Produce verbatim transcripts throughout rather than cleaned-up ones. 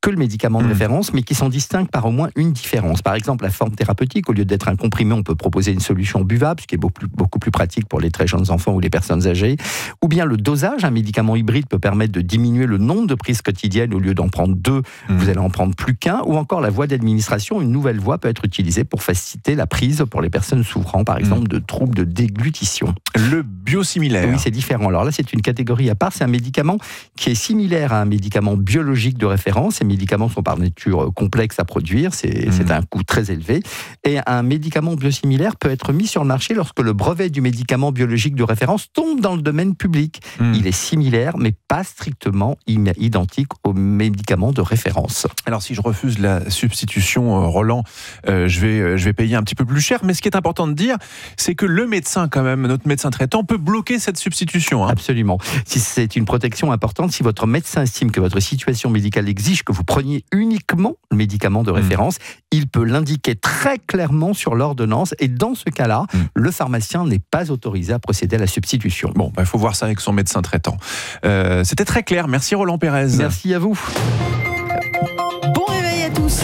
que le médicament de Mmh. référence, mais qui s'en distinguent par au moins une différence. Par exemple, la forme thérapeutique, au lieu d'être un comprimé, on peut proposer une solution buvable, ce qui est beaucoup plus, beaucoup plus pratique pour les très jeunes enfants ou les personnes âgées. Ou bien le dosage, un médicament hybride peut permettre de diminuer le nombre de prises quotidiennes. Au lieu d'en prendre deux, mmh. vous allez en prendre plus qu'un. Ou encore la voie d'administration, une nouvelle voie peut être utilisée pour faciliter la prise pour les personnes souffrant, par exemple, mmh. de troubles de déglutition. Le biosimilaire. Oui, c'est différent. Alors là, c'est une catégorie à part. C'est un médicament qui est similaire à un médicament biologique de référence. Ces médicaments sont par nature complexes à produire. C'est, mmh. c'est un coût très élevé. Et un médicament biosimilaire peut être mis sur le marché lorsque le brevet du médicament biologique de référence tombe dans le domaine public. Mmh. Il est similaire, mais pas strictement identique au médicament de référence. Alors, si je refuse la substitution, Roland, euh, je vais, je vais payer un petit peu plus cher. Mais ce qui est important de dire, c'est que le médecin, quand même, notre médecin traitant, peut bloquer cette substitution. Hein. Absolument. Si c'est une protection importante, si votre médecin estime que votre situation médicale exige que vous preniez uniquement le médicament de référence, mmh. il peut l'indiquer très clairement sur l'ordonnance. Et dans ce cas-là, mmh. le pharmacien n'est pas autorisé à procéder à la substitution. Bon, il bah, faut voir ça avec son médecin traitant. Euh, c'était très clair. Merci Roland Pérez. Merci à vous. Bon réveil à tous.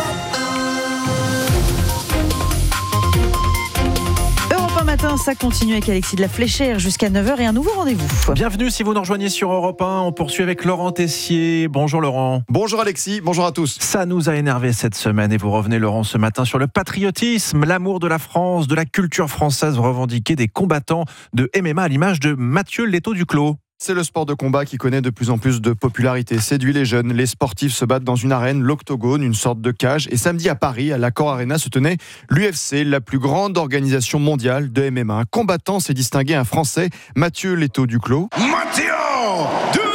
Matin, ça continue avec Alexis de la Fléchère jusqu'à neuf heures et un nouveau rendez-vous. Bienvenue si vous nous rejoignez sur Europe un. On poursuit avec Laurent Tessier. Bonjour Laurent. Bonjour Alexis, bonjour à tous. Ça nous a énervé cette semaine et vous revenez Laurent ce matin sur le patriotisme, l'amour de la France, de la culture française revendiquée des combattants de M M A à l'image de Mathieu Létaux-Duclos. C'est le sport de combat qui connaît de plus en plus de popularité, séduit les jeunes. Les sportifs se battent dans une arène, l'octogone, une sorte de cage. Et samedi à Paris, à l'Accor Arena, se tenait l'U F C, la plus grande organisation mondiale de M M A. Un combattant s'est distingué, un Français, Mathieu Létaux-Duclos. Mathieu Duclos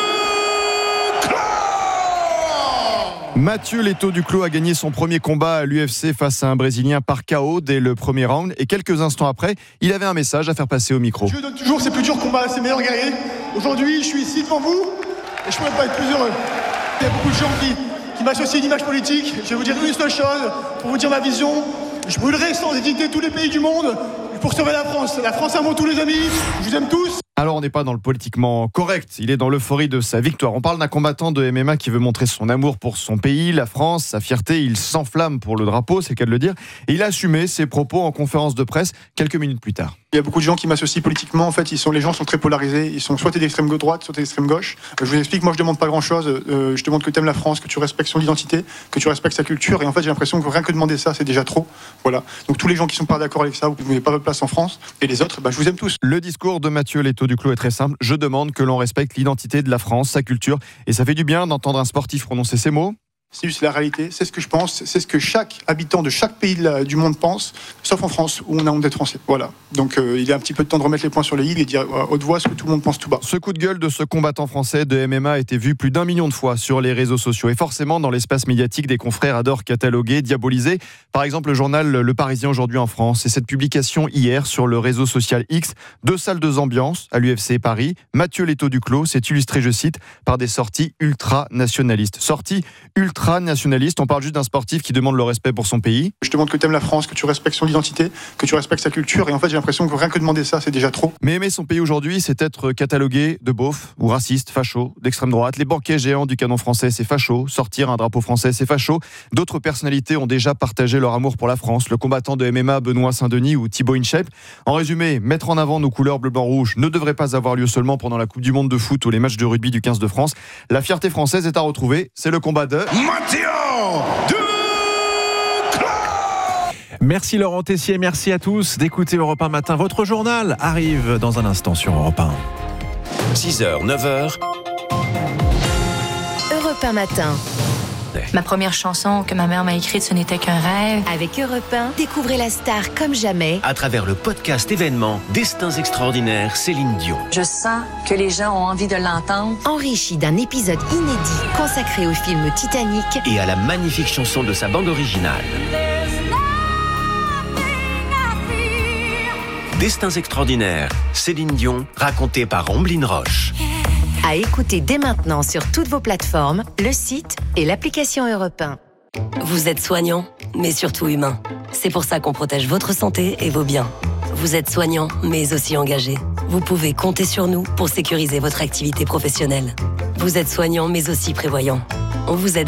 Mathieu Létaux-Duclos a gagné son premier combat à l'U F C face à un Brésilien par K O dès le premier round. Et quelques instants après, il avait un message à faire passer au micro. Je donne toujours ses plus durs combats, ses meilleurs guerriers. Aujourd'hui, je suis ici devant vous et je ne pourrais pas être plus heureux. Il y a beaucoup de gens qui, qui m'associent une image politique. Je vais vous dire une seule chose pour vous dire ma vision. Je brûlerai sans hésiter tous les pays du monde pour sauver la France. La France avant tous les amis. Je vous aime tous. Alors on n'est pas dans le politiquement correct, il est dans l'euphorie de sa victoire. On parle d'un combattant de M M A qui veut montrer son amour pour son pays, la France, sa fierté. Il s'enflamme pour le drapeau, c'est le cas de le dire. Et il a assumé ses propos en conférence de presse quelques minutes plus tard. Il y a beaucoup de gens qui m'associent politiquement. En fait, ils sont, les gens sont très polarisés. Ils sont soit d'extrême droite, soit d'extrême gauche. Je vous explique, moi je demande pas grand-chose. Euh, je demande que tu aimes la France, que tu respectes son identité, que tu respectes sa culture. Et en fait, j'ai l'impression que rien que demander ça, c'est déjà trop. Voilà. Donc tous les gens qui sont pas d'accord avec ça, vous n'avez pas votre place en France. Et les autres, bah, je vous aime tous. Le discours de Mathieu Létaux-Duclos est très simple. Je demande que l'on respecte l'identité de la France, sa culture. Et ça fait du bien d'entendre un sportif prononcer ces mots. C'est juste la réalité, c'est ce que je pense, c'est ce que chaque habitant de chaque pays de la, du monde pense, sauf en France où on a honte d'être français. Voilà. Donc euh, il est un petit peu de temps de remettre les points sur les i et dire à haute voix ce que tout le monde pense tout bas. Ce coup de gueule de ce combattant français de M M A a été vu plus d'un million de fois sur les réseaux sociaux. Et forcément, dans l'espace médiatique, des confrères adorent cataloguer, diaboliser. Par exemple, le journal Le Parisien aujourd'hui en France. Et cette publication hier sur le réseau social X, deux salles de ambiance à l'U F C Paris. Mathieu Létaux-Duclos s'est illustré, je cite, par des sorties ultra-nationalistes. Sorties ultra nationaliste, on parle juste d'un sportif qui demande le respect pour son pays. Je demande que tu aimes la France, que tu respectes son identité, que tu respectes sa culture, et en fait j'ai l'impression que rien que demander ça, c'est déjà trop. Mais aimer son pays aujourd'hui, c'est être catalogué de beauf ou raciste, facho, d'extrême droite. Les banquets géants du canon français, c'est facho. Sortir un drapeau français, c'est facho. D'autres personnalités ont déjà partagé leur amour pour la France. Le combattant de M M A Benoît Saint-Denis ou Thibaut InShape. En résumé, mettre en avant nos couleurs bleu, blanc, rouge ne devrait pas avoir lieu seulement pendant la Coupe du Monde de foot ou les matchs de rugby du quinze de France. La fierté française est à retrouver. C'est le combat de Mathieu Duclos. Merci Laurent Tessier, merci à tous d'écouter Europe un Matin. Votre journal arrive dans un instant sur Europe un. six heures, neuf heures. Europe un Matin. Ma première chanson que ma mère m'a écrite, ce n'était qu'un rêve. Avec Europe un, découvrez la star comme jamais. À travers le podcast événement Destins extraordinaires, Céline Dion. Je sens que les gens ont envie de l'entendre. Enrichi d'un épisode inédit consacré au film Titanic. Et à la magnifique chanson de sa bande originale. Destins extraordinaires, Céline Dion, racontée par Omblin Roche. À écouter dès maintenant sur toutes vos plateformes, le site et l'application Europe un. Vous êtes soignant, mais surtout humain. C'est pour ça qu'on protège votre santé et vos biens. Vous êtes soignant, mais aussi engagé. Vous pouvez compter sur nous pour sécuriser votre activité professionnelle. Vous êtes soignant, mais aussi prévoyant. On vous aide